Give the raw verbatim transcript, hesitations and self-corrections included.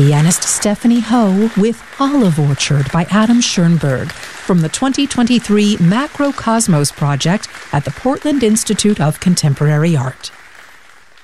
Pianist Stephanie Ho with Olive Orchard by Adam Schoenberg from the twenty twenty-three Macrocosmos project at the Portland Institute of Contemporary Art.